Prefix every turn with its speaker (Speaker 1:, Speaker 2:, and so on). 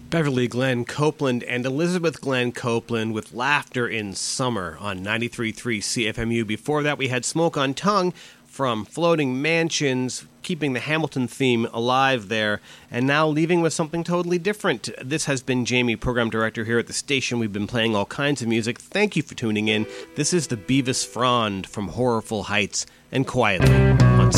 Speaker 1: Beverly Glenn Copeland and Elizabeth Glenn Copeland with Laughter in Summer on 93.3 CFMU. Before that, we had Smoke on Tongue from Floating Mansions, keeping the Hamilton theme alive there, and now leaving with something totally different. This has been Jamie, Program Director here at the station. We've been playing all kinds of music. Thank you for tuning in. This is the Beavis Frond from Horrorful Heights and Quietly on